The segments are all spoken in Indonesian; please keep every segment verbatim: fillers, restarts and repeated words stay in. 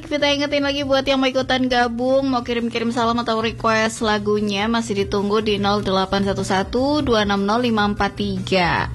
asik. Kita ingetin lagi buat yang mau ikutan gabung, mau kirim-kirim salam atau request lagunya, masih ditunggu di nol delapan satu satu dua enam nol lima empat tiga.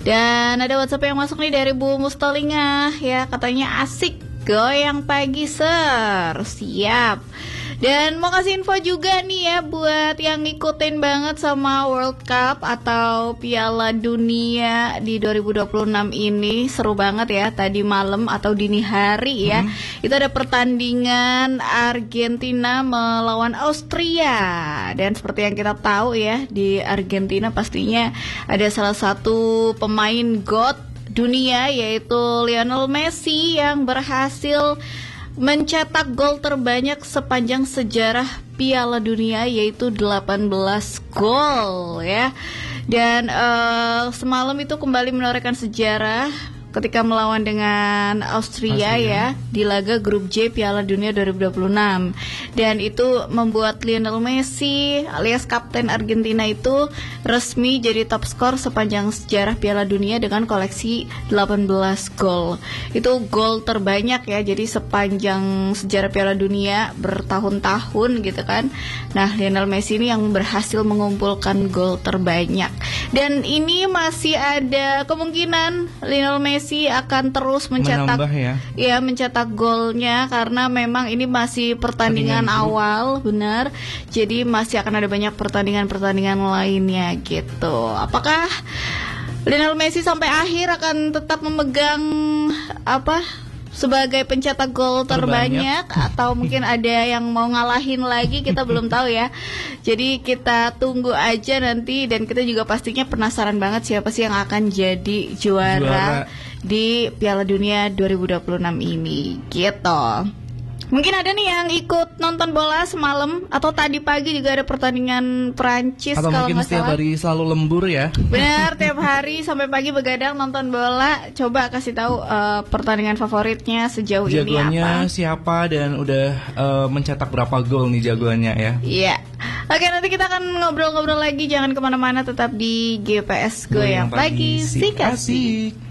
Dan ada WhatsApp yang masuk nih dari Bu Mustalingah ya, katanya asik goyang pagi ser. Siap. Dan mau kasih info juga nih ya buat yang ngikutin banget sama World Cup atau Piala Dunia di dua ribu dua puluh enam ini. Seru banget ya, tadi malam atau dini hari ya. Hmm. Itu ada pertandingan Argentina melawan Austria. Dan seperti yang kita tahu ya, di Argentina pastinya ada salah satu pemain GOAT dunia, yaitu Lionel Messi, yang berhasil mencetak gol terbanyak sepanjang sejarah Piala Dunia, yaitu delapan belas gol ya. Dan uh, semalam itu kembali menorehkan sejarah ketika melawan dengan Austria, Austria ya di laga grup J Piala Dunia dua ribu dua puluh enam. Dan itu membuat Lionel Messi alias kapten Argentina itu resmi jadi top skor sepanjang sejarah Piala Dunia dengan koleksi delapan belas gol. Itu gol terbanyak ya, jadi sepanjang sejarah Piala Dunia bertahun-tahun gitu kan. Nah, Lionel Messi ini yang berhasil mengumpulkan gol terbanyak. Dan ini masih ada kemungkinan Lionel Messi akan terus mencetak menambah ya. Ya, mencetak golnya, karena memang ini masih pertandingan, pertandingan awal, benar. Jadi masih akan ada banyak pertandingan-pertandingan lainnya gitu. Apakah Lionel Messi sampai akhir akan tetap memegang apa sebagai pencetak gol terbanyak, terbanyak atau mungkin ada yang mau ngalahin lagi, kita belum tahu ya. Jadi kita tunggu aja nanti, dan kita juga pastinya penasaran banget siapa sih yang akan jadi juara, juara. di Piala Dunia dua ribu dua puluh enam ini gitu. Mungkin ada nih yang ikut nonton bola semalam atau tadi pagi juga ada pertandingan Prancis atau kalau mungkin setiap hari selalu lembur ya. Benar, tiap hari sampai pagi begadang nonton bola. Coba kasih tahu uh, pertandingan favoritnya sejauh jagoannya ini apa? Siapa dan udah uh, mencetak berapa gol nih jagoannya ya? Iya. Oke, nanti kita akan ngobrol-ngobrol lagi. Jangan kemana-mana, tetap di G P S Goyang Pagi. Sik asik.